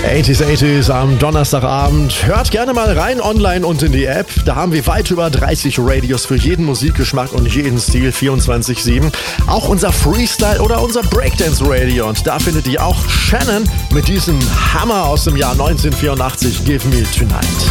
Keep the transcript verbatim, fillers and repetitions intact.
achtziger achtziger am Donnerstagabend. Hört gerne mal rein online und in die App. Da haben wir weit über dreißig Radios für jeden Musikgeschmack und jeden Stil vierundzwanzig sieben. Auch unser Freestyle oder unser Breakdance Radio. Und da findet ihr auch Shannon mit diesem Hammer aus dem Jahr neunzehnhundertvierundachtzig, Give Me Tonight.